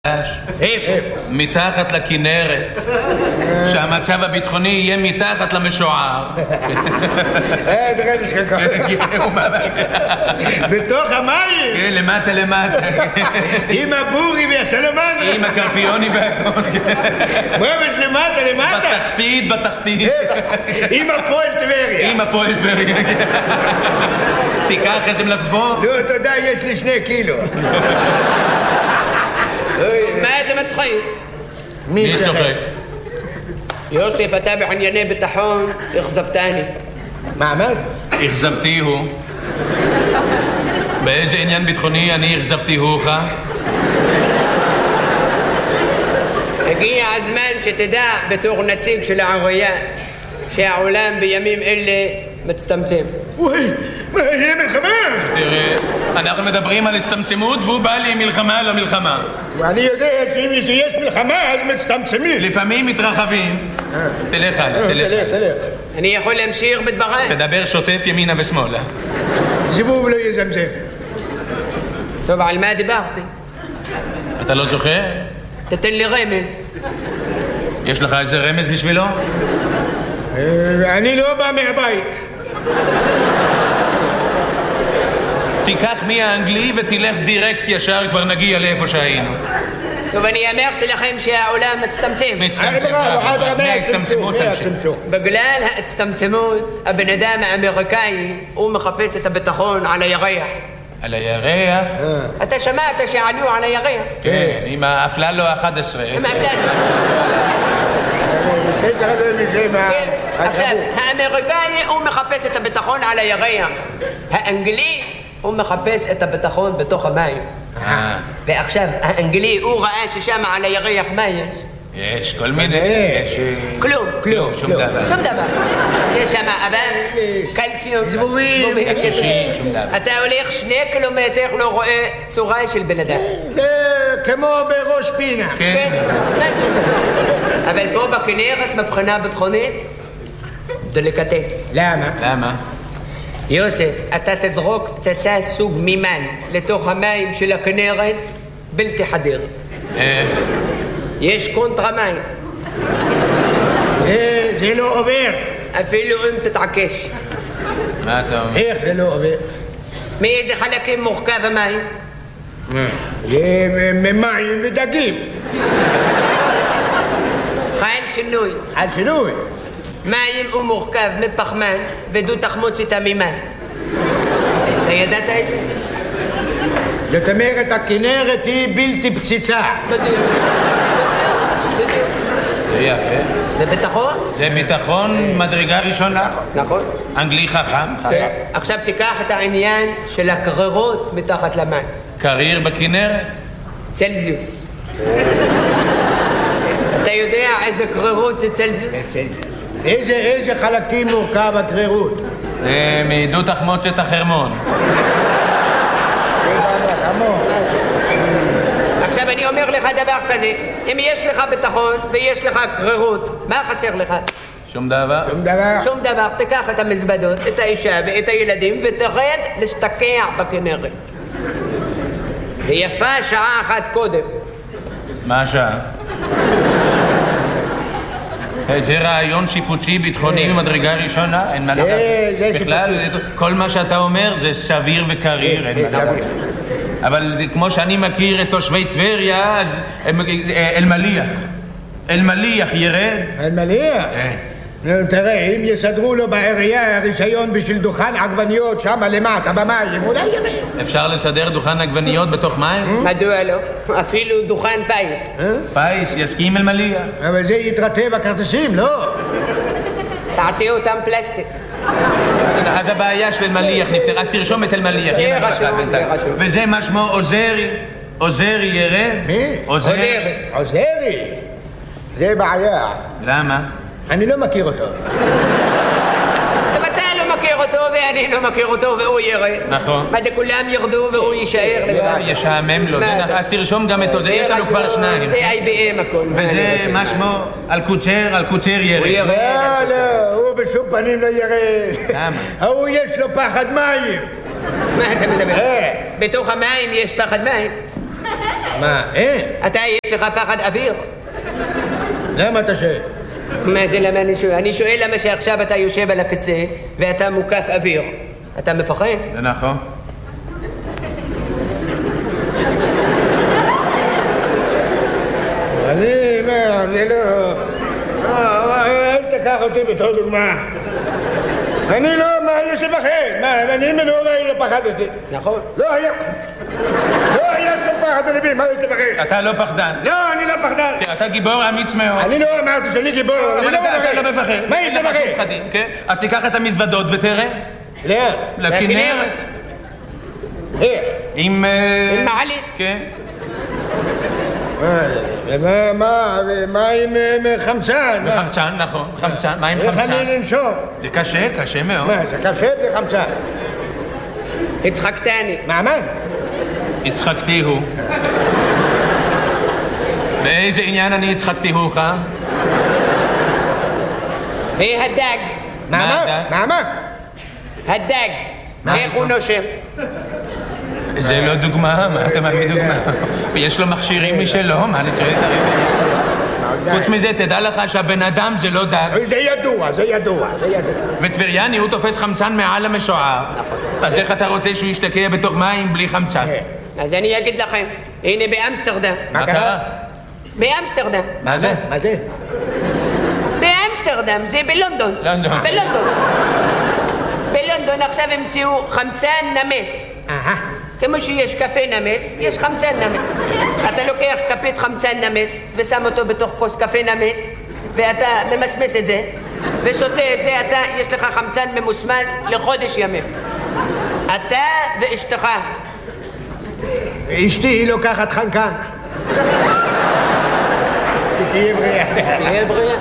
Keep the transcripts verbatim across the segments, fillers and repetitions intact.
איפה? מתחת לכנרת, שהמצב הביטחוני יהיה מתחת למשוער. אה, תראה לי שקקה. בתוך המים? כן, למטה למטה. עם הבורי והסלמנדרה. עם הקרפיוני והכל. ממש למטה למטה? בתחתית, בתחתית. עם הפועל טבריה. עם הפועל טבריה. תיקח איזה מלפפון? לא, תודה, יש לי שני קילו. מה זה מצחיק? מי צוחק? יוסף, אתה בענייני ביטחון, אכזבתני. מה אמרת? אכזבתי הוא. באיזה עניין ביטחוני אני אכזבתי הוך? הגיע הזמן שתדע בתור נציג של העירייה שהעולם בימים אלה מצטמצם. וואי, מה, יהיה מלחמה? תראה, אנחנו מדברים על הצטמצמות והוא בא לי מלחמה לא מלחמה. ואני יודע שאם יש מלחמה אז מצטמצמים. לפעמים מתרחבים. תלך הלאה, תלך הלאה. תלך. אני יכול להמשיך בדבריי? תדבר שוטף ימינה ושמאלה. זבוב לא יזמזם. טוב, על מה דיברתי? אתה לא זוכר? תתן לי רמז. יש לך איזה רמז בשבילו? אני לא בא מהבית. תיקח מי האנגלי ותלך דירקט ישר, כבר נגיע לאיפה שהיינו. טוב, אני אמרתי לכם שהעולם מצטמצם. מצטמצם. מההצטמצמות תמשיך. בגלל ההצטמצמות, הבן אדם האמריקאי הוא מחפש את הביטחון על הירח. על הירח? אתה שמעת שעלו על הירח? כן, עם האפללו ה-אחת עשרה. עם האפללו. עכשיו, האמריקאי הוא מחפש את הביטחון על הירח. האנגלי הוא מחפש את הביטחון בתוך המים. ועכשיו, האנגלי הוא ראה ששם על הירח מה יש? יש כל מיני... כלום. כלום, שום דבר. שום דבר. יש שם אבק, קלציום, זבובים. שום דבר. אתה הולך שני קילומטר לא רואה צורה של בן אדם. זה כמו בראש פינה. כן. אבל פה בכנרת מבחינה ביטחונית דליקטס. למה? למה? יוסף, אתה תזרוק פצצה סוג מימן לתוך המים של הכנרת בלתי חדיר. איך? יש קונטרה מים. זה לא עובר. אפילו אם תתעקש. מה אתה אומר? איך זה לא עובר? מאיזה חלקים מורכב המים? זה ממים ודגים. חל שינוי. חל שינוי. מים הוא מורכב מפחמן ודו תחמוץ איתה ממים. אתה ידעת את זה? זאת אומרת, הכנרת היא בלתי פציצה. בדיוק. בדיוק. זה יפה. זה ביטחון? זה ביטחון מדרגה ראשונה. נכון. אנגלי חכם. חכם. עכשיו תיקח את העניין של הקררות מתחת למים. קריר בכנרת? צלזיוס. אתה יודע איזה קררות זה צלזיוס? איזה, איזה חלקים מורכב הקרירות? זה מעדות תחמוצת החרמון. עכשיו אני אומר לך דבר כזה, אם יש לך ביטחון ויש לך קרירות, מה חסר לך? שום דבר? שום דבר. שום דבר. תיקח את המזוודות, את האישה ואת הילדים ותרד להשתקע בכנרת. ויפה שעה אחת קודם. מה השעה? זה רעיון שיפוצי ביטחוני ממדרגה ראשונה, אין מה לדעת. בכלל, כל מה שאתה אומר זה סביר וקריר, אין מה לדעת. אבל זה כמו שאני מכיר את תושבי טבריה, אז אלמליח. אלמליח ירד? אלמליח? תראה, אם יסדרו לו בעירייה הרישיון בשביל דוכן עגבניות שם למטה במים, אולי ירד. אפשר לסדר דוכן עגבניות בתוך מים? מדוע לא? אפילו דוכן פייס. פייס, יסכים אלמליח. אבל זה יתרטה בכרטיסים, לא? תעשי אותם פלסטיק. אז הבעיה של אלמליח נפתר, אז תרשום את אלמליח. זה רשום, זה רשום. וזה מה שמו עוזרי? עוזרי ירד? מי? עוזרי. עוזרי? זה בעיה. למה? אני לא מכיר אותו. גם אתה לא מכיר אותו ואני לא מכיר אותו והוא ירד. נכון. מה זה כולם ירדו והוא יישאר לבד? ישעמם לו. אז תרשום גם את עוזרי, יש לנו כבר שניים. זה איי בי אם הכל. וזה מה שמו? על קוצר, על קוצר ירד. הוא ירד. לא, לא, הוא בשום פנים לא ירד. למה? הוא יש לו פחד מים. מה אתה מדבר? בתוך המים יש פחד מים. מה, אין? אתה, יש לך פחד אוויר? למה אתה שואל? מה זה למה אני שואל? אני שואל למה שעכשיו אתה יושב על הכיסא ואתה מוקף אוויר. אתה מפחד? זה נכון. אני, מה, זה לא... אל תקח אותי בתור דוגמה. אני לא, מה, יש לפחד? מה, אני מנורי לא פחדתי. נכון. לא היה... לא היה שום פחד בלבי, מה יש לפחד? אתה לא פחדן. לא, אני לא פחדן. אתה גיבור אמיץ מאוד. אני לא אמרתי שאני גיבור, אני לא מפחד. אתה לא מפחד. מה יש לפחד? אז תיקח את המזוודות ותראה. לאן? לכנרת. איך? עם... עם מעלית. כן. מה, מה, מה עם חמצן? חמצן, נכון, חמצן, מה עם חמצן? איך אני לנשום? זה קשה, קשה מאוד. מה, זה קשה בלי חמצן? הצחקתני. מה, מה? הצחקתי הוא. באיזה עניין אני הצחקתי הוך? והיא הדג. מה, מה? מה, מה? הדג. איך הוא נושם? זה לא דוגמה, מה אתה מביא דוגמה? יש לו מכשירים משלו, מה אני שואל את הרקע? חוץ מזה, תדע לך שהבן אדם זה לא דג. זה ידוע, זה ידוע, זה ידוע. וטבריאני הוא תופס חמצן מעל המשוער. אז איך אתה רוצה שהוא ישתקע בתוך מים בלי חמצן? אז אני אגיד לכם, הנה באמסטרדם. מה קרה? באמסטרדם. מה זה? מה זה? באמסטרדם, זה בלונדון. לונדון. בלונדון. בלונדון עכשיו המציאו חמצן נמס. אהה. כמו שיש קפה נמס, יש חמצן נמס. אתה לוקח כפית חמצן נמס ושם אותו בתוך כוס קפה נמס ואתה ממסמס את זה ושותה את זה, אתה, יש לך חמצן ממוסמס לחודש ימים. אתה ואשתך. אשתי היא לוקחת חנקן. תהיה בריאה. תהיה בריאה.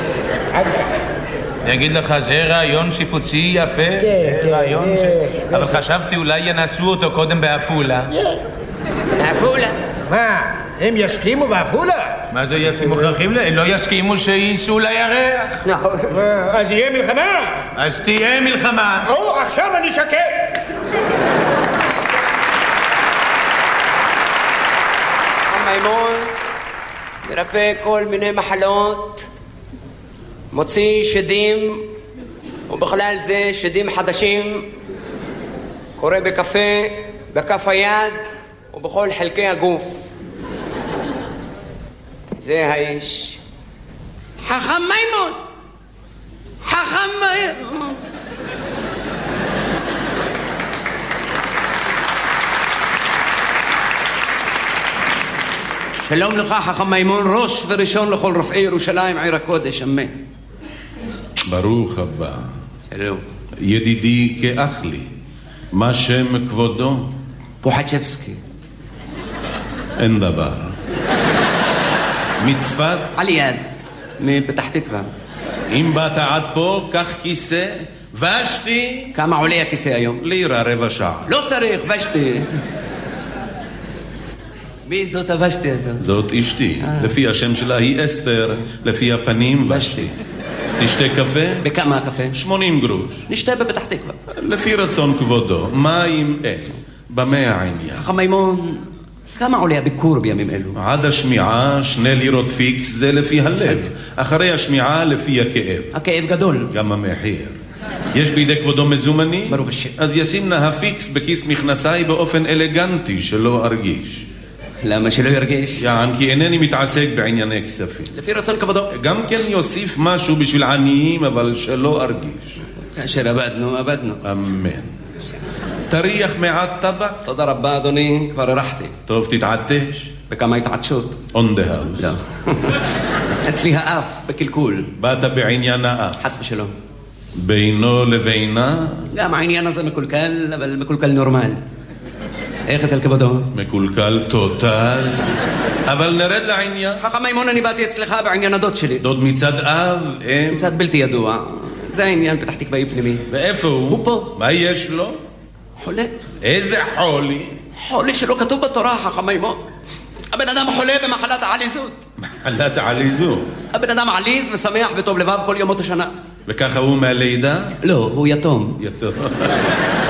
אני אגיד לך, זה רעיון שיפוצי יפה. כן, כן. רעיון ש... אבל חשבתי אולי ינסו אותו קודם באפולה. באפולה. מה, הם יסכימו באפולה? מה זה יסכימו? מוכרחים ל... לא יסכימו שייסעו לירח. נכון. אז יהיה מלחמה? אז תהיה מלחמה. או, עכשיו אני שקט. המימון מרפא כל מיני מחלות, מוציא שדים, ובכלל זה שדים חדשים, קורא בקפה, בכף היד ובכל חלקי הגוף. זה האיש. חכם מימון! חכם מימון! שלום לך חכם מימון, ראש וראשון לכל רופאי ירושלים עיר הקודש, אמן. ברוך הבא. שלום. ידידי כאח לי, מה שם כבודו? פוחצ'בסקי. אין דבר. מצפת? על יד, מפתח תקווה. אם באת עד פה, קח כיסא, ושתי. כמה עולה הכיסא היום? לירה רבע שעה. לא צריך, ושתי. מי זאת הוושתי הזאת? זאת אשתי. לפי השם שלה היא אסתר, לפי הפנים ושתי. תשתה קפה? בכמה הקפה? שמונים גרוש. נשתה בפתח תקווה. לפי רצון כבודו, מים אין. במה העניין? חכם מימון, כמה עולה הביקור בימים אלו? עד השמיעה שני לירות פיקס זה לפי הלב. אחרי השמיעה לפי הכאב. הכאב גדול. גם המחיר. יש בידי כבודו מזומני? ברוך השם. אז ישים נא הפיקס בכיס מכנסיי באופן אלגנטי שלא ארגיש. למה שלא ירגיש? יען כי אינני מתעסק בענייני כספים. לפי רצון כבודו. גם כן יוסיף משהו בשביל עניים אבל שלא ארגיש. כאשר עבדנו, עבדנו. אמן. תריח מעט טבק? תודה רבה אדוני, כבר הרחתי. טוב, תתעטש. בכמה התעטשות? On the house. לא. אצלי האף בקלקול. באת בעניין האף. חס ושלום. בינו לבינה? גם העניין הזה מקולקל, אבל מקולקל נורמל. איך אצל כבודו? מקולקל טוטל. אבל נרד לעניין. חכם מימון, אני באתי אצלך בעניין הדוד שלי. דוד מצד אב, אם? מצד בלתי ידוע. זה העניין פתח תקוואי פנימי. ואיפה הוא? הוא פה. מה יש לו? חולה. איזה חולי? חולה שלא כתוב בתורה, חכם מימון. הבן אדם חולה במחלת העליזות. מחלת העליזות? הבן אדם עליז ושמח וטוב לבב כל ימות השנה. וככה הוא מהלידה? לא, הוא יתום. יתום.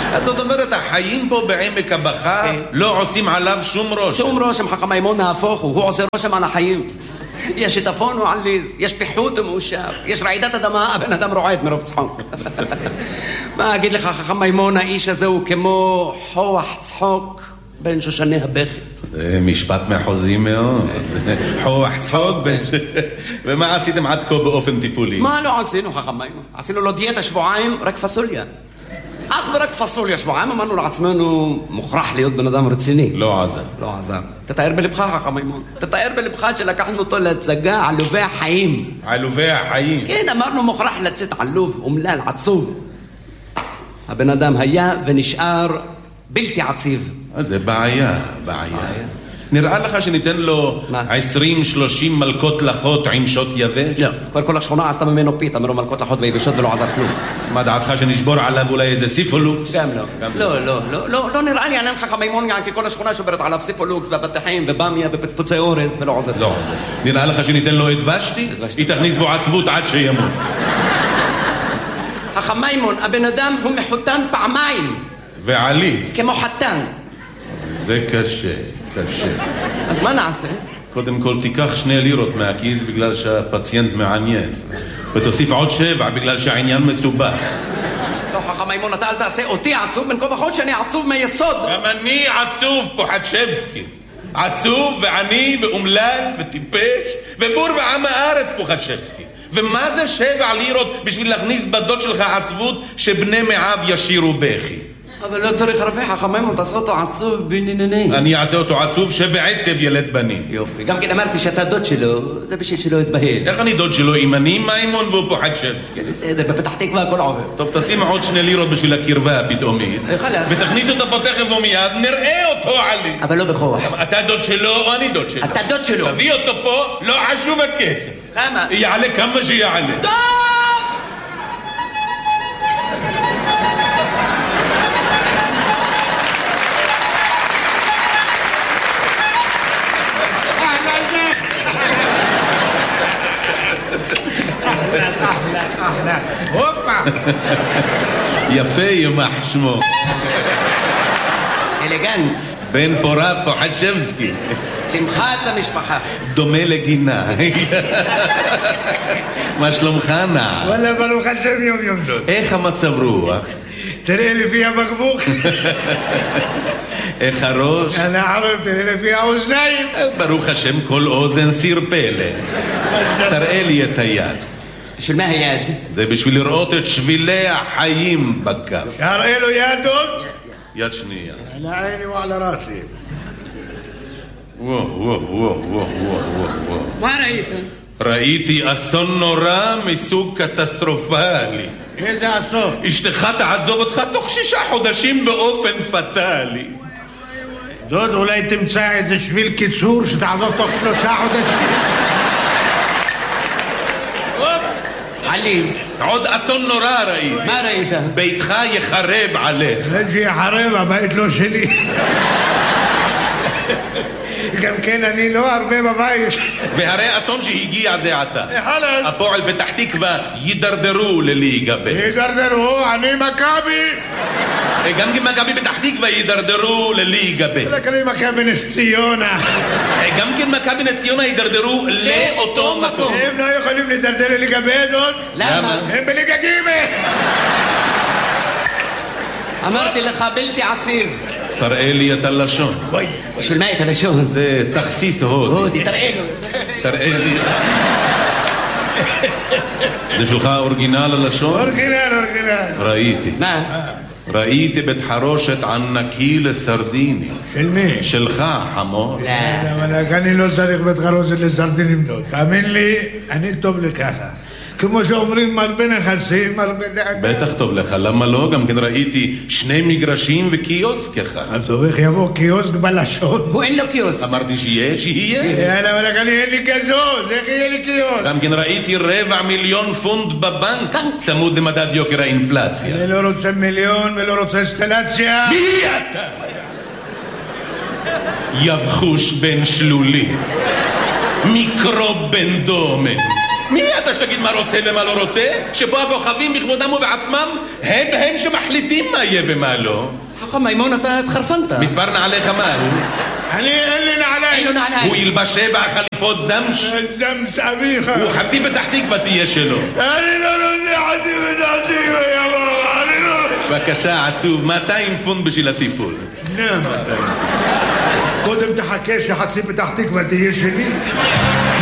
אז זאת אומרת, החיים פה בעמק הבכה לא עושים עליו שום רושם. שום רושם, חכם מימון, נהפוך הוא, הוא עושה רושם על החיים. יש שיטפון הוא עליז, יש פיחות הוא מאושר, יש רעידת אדמה, הבן אדם רועד מרוב צחוק. מה אגיד לך, חכם מימון, האיש הזה הוא כמו חוח צחוק בין שושני הבכי. זה משפט מחוזי מאוד. חוח צחוק בין... ומה עשיתם עד כה באופן טיפולי? מה לא עשינו, חכם מימון? עשינו לו דיאטה שבועיים, רק פסוליה. אך ורק פסוליה שבועיים, אמרנו לעצמנו, מוכרח להיות בן אדם רציני. לא עזר. לא עזר. תתאר בלבך, חכם מימון. תתאר בלבך שלקחנו אותו להצגה עלובי החיים. עלובי החיים? כן, אמרנו מוכרח לצאת עלוב, אומלל, עצוב. הבן אדם היה ונשאר בלתי עציב. אז זה בעיה, בעיה. נראה לך שניתן לו עשרים שלושים מלכות לחות עם שוט יבש? לא, כבר כל השכונה עשתה ממנו פיתה, מרוב מלכות לחות ויבשות ולא עזר כלום. מה דעתך שנשבור עליו אולי איזה סיפולוקס? גם לא. לא, לא, לא, לא, לא נראה לי ענן חכם מימון, כי כל השכונה שוברת עליו סיפולוקס והבטחים ובמיה ופצפוצי אורז ולא עוזר. לא עוזר. נראה לך שניתן לו את ושתי? היא תכניס בו עצבות עד שימות. חכם מימון, הבן אדם הוא מחותן פעמיים. ועליז. כמו חתן. זה קשה, קשה. אז מה נעשה? קודם כל תיקח שני לירות מהכיס בגלל שהפציינט מעניין, ותוסיף עוד שבע בגלל שהעניין מסובך. לא, חכם מימון, אתה אל תעשה אותי עצוב, בין כה וכה שאני עצוב מיסוד. גם אני עצוב, פוחדשבסקי. עצוב ועני ואומלל וטיפש ובור ועם הארץ, פוחדשבסקי. ומה זה שבע לירות בשביל להכניס בדוד שלך עצבות שבני מעב ישירו בכי? אבל לא צריך הרבה, חכם מימון, תעשה אותו עצוב בנינני. אני אעשה אותו עצוב שבעצב ילד בנים. יופי, גם כן אמרתי שאתה דוד שלו, זה בשביל שלא יתבהל. איך אני דוד שלו אם אני מימון והוא פוחדשבסקי? בסדר, בפתח תקווה הכל עובר. טוב, תשים עוד שני לירות בשביל הקרבה הפתאומית, ותכניס אותו פה תכף ומיד, נראה אותו עלי. אבל לא בכוח. אתה דוד שלו או אני דוד שלו? אתה דוד שלו. תביא אותו פה, לא חשוב הכסף. כמה? יעלה כמה שיעלה. דוד! הופה! יפה ימח שמו. אלגנט. בן פורת פוחדשבסקי. שמחת המשפחה. דומה לגינה. מה שלומך נע? וואלה, ברוך השם יום יום דוד. איך המצב רוח? תראה לפי הבקבוק. איך הראש? הנערב, תראה לפי האוזניים. ברוך השם, כל אוזן סיר פלא. תראה לי את היד. בשביל מה היד? זה בשביל לראות את שבילי החיים בכף. תראה לו יד עוד? יד שנייה. על העיני ועל הראסי. וואו, וואו, וואו, וואו, וואו, וואו. מה ראית? ראיתי אסון נורא מסוג קטסטרופלי. איזה אסון? אשתך תעזוב אותך תוך שישה חודשים באופן פטלי. דוד, אולי תמצא איזה שביל קיצור שתעזוב תוך שלושה חודשים. עליז. עוד אסון נורא ראית. מה ראית? ביתך יחרב עליך. זה שיחרב, הבית לא שלי. גם כן, אני לא הרבה בבית. והרי אסון שהגיע זה עתה. חלס. הפועל פתח תקווה יידרדרו לליגה ב'. יידרדרו, אני מכבי. גם כי מכבי פתח תקווה יידרדרו לליגה ב'. רק אני מכבי נס ציונה. גם כן מכבי נס ציונה יידרדרו לאותו מקום. הם לא יכולים להידרדר לליגה ב' עוד. למה? הם בליגה ג'. אמרתי לך בלתי עציב. תראה לי את הלשון. בשביל מה את הלשון? זה תכסיס הודי. הודי, תראה לו. תראה לי. זה שלך אורגינל הלשון? אורגינל, אורגינל. ראיתי. מה? ראיתי בית חרושת ענקי לסרדינים. של מי? שלך, חמור. לא. אבל אני לא צריך בית חרושת לסרדינים דוד. תאמין לי, אני טוב לככה. כמו שאומרים מרבה נכסים, מרבה דאגה. בטח טוב לך, למה לא? גם כן ראיתי שני מגרשים וקיוסק אחד. אז טוב, איך יבוא קיוסק בלשון? הוא אין לו קיוסק. אמרתי שיהיה, שיהיה. יאללה, אבל אני אין לי גזוז, איך יהיה לי קיוסק? גם כן ראיתי רבע מיליון פונד בבנק, צמוד למדד יוקר האינפלציה. אני לא רוצה מיליון ולא רוצה אינסטלציה. מי אתה? יבחוש בן שלולי, מיקרוב בן דומן. מי אתה שתגיד מה רוצה ומה לא רוצה? שפה הכוכבים בכבודם ובעצמם הם הם שמחליטים מה יהיה ומה לא. חכם מימון, אתה התחרפנת. מספר נעליך מה הוא? אני אין לי נעליים. אין לו נעליים. הוא ילבש שבע חליפות זמש. זמש אביך. הוא חצי פתח תקווה תהיה שלו. אני לא רוצה חצי פתח תקווה, יבוא, אני לא... בבקשה, עצוב, מאתיים פונט בשביל הטיפול. נה, מאתיים. קודם תחכה שחצי פתח תקווה תהיה שלי.